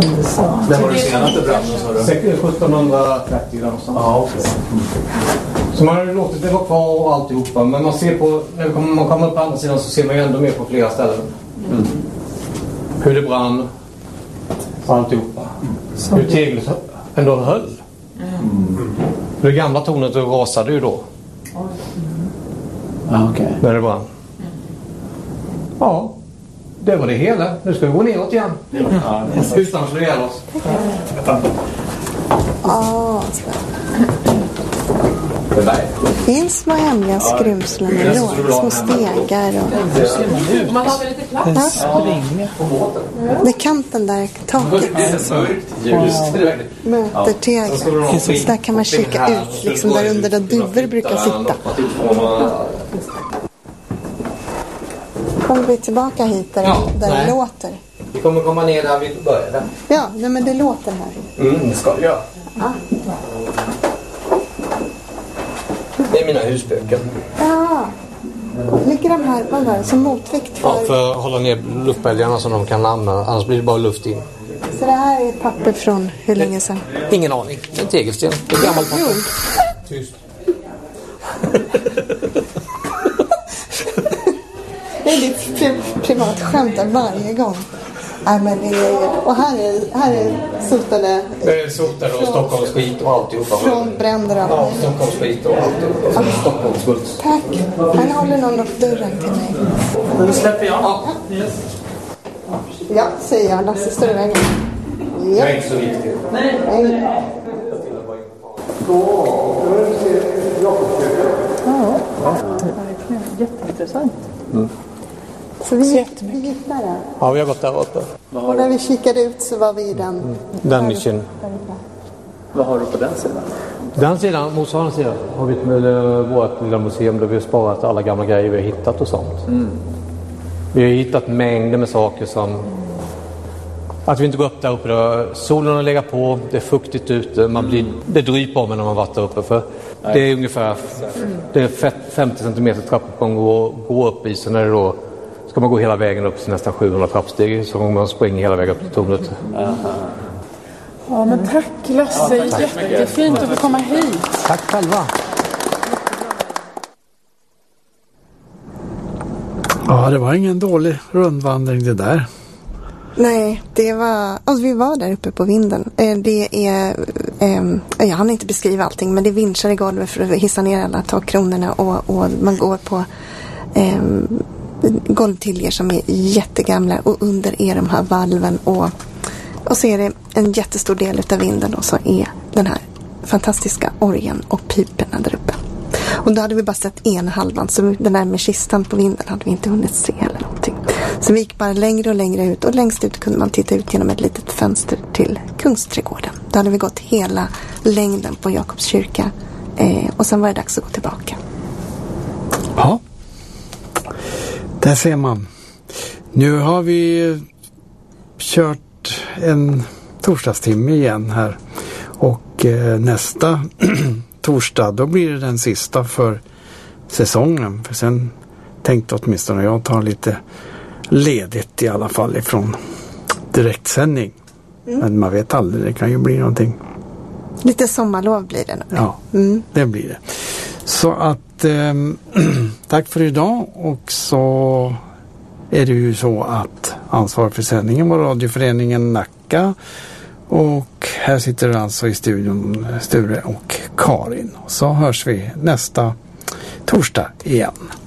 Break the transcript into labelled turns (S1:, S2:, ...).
S1: När var det senaste branden, sa du?
S2: 1730 där någonstans.
S1: Ja, okej.
S2: Så man har ju låtit det vara kvar och alltihopa. Men man ser på, när man kommer upp på andra sidan så ser man ju ändå mer på flera ställen. Hur det brann och alltihopa. Hur teglet ändå höll. Det gamla tornet rasade ju då.
S1: Okej.
S2: När det brann. Ja, det var det hela. Nu ska vi gå neråt igen. Utan att slå ihjäl oss.
S3: Det finns små hemliga skrymslen och små stegar och...
S4: Man har väl lite plats?
S3: Det är kanten där taket möter tegel. Så där kan man kika ut, liksom där under där duvor brukar sitta. Kommer vi tillbaka hit där det låter?
S2: Vi kommer komma ner där vi började.
S3: Ja, nej, men det låter här.
S2: Det ska vi göra. Det är mina husböcker.
S3: Ja. Ligger de här som motvikt för...
S2: Ja, för att hålla ner luftbälgarna som de kan använda. Annars blir det bara luft in.
S3: Så det här är papper från hur länge sedan?
S2: Ingen aning. En tegelsten. Det är gammalt papper. Tyst.
S3: Det är ditt privat skämt varje gång. Nej, men det är... Och här är sotade...
S2: Det är sotade och Stockholms skit och alltihopa.
S3: Från bränder och...
S2: Ja, Stockholms skit och alltihopa. Stockholms guld.
S3: Tack. Han håller någon upp dörren till mig.
S1: Nu släpper jag.
S3: Ja, säger jag. Lasse står i vägen.
S2: Det är inte så viktigt.
S3: Nej.
S4: Jätteintressant.
S3: Så vi gick där.
S2: Ja, vi har gått där uppe.
S3: Och när vi kikade ut så var vi i den.
S2: Den nischen.
S1: Vad har du på den sidan?
S2: Den sidan, motsvarande sidan, har vi vårt lilla museum där vi har sparat alla gamla grejer vi har hittat och sånt. Vi har hittat mängder med saker som... Att vi inte går upp där uppe då. Solen har legat på, det är fuktigt ute, det dryper om när man varit där uppe. För det är ungefär det är 50 cm trappuppgång att gå upp i. Så när det då ska man gå hela vägen upp till nästan 700 trappsteg så man springer hela vägen upp till tornet.
S4: Ja, men tack Lasse, jättefint att få komma hit.
S2: Tack själva.
S5: Ja, det var ingen dålig rundvandring det där.
S3: Nej, det var... Alltså vi var där uppe på vinden. Det är... jag hann inte beskriva allting, men det är vinschar i golvet för att hissa ner alla takkronorna och man går på golvtiljer som är jättegamla och under är de här valven och så är det en jättestor del av vinden och så är den här fantastiska orgeln och piperna där uppe. Och då hade vi bara sett en halvan, så den där med kistan på vinden hade vi inte hunnit se eller någonting. Så vi gick bara längre och längre ut och längst ut kunde man titta ut genom ett litet fönster till Kungsträdgården. Då hade vi gått hela längden på Jakobs kyrka och sen var det dags att gå tillbaka.
S5: Ja, där ser man. Nu har vi kört en torsdagstimme igen här och nästa torsdag då blir det den sista för säsongen. För sen tänkte åtminstone jag ta lite ledigt i alla fall ifrån direktsändning. Men man vet aldrig, det kan ju bli någonting.
S3: Lite sommarlov blir det nog.
S5: Ja, det blir det. Så att tack för idag och så är det ju så att ansvar för sändningen var radioföreningen Nacka och här sitter det alltså i studion Sture och Karin. Och så hörs vi nästa torsdag igen.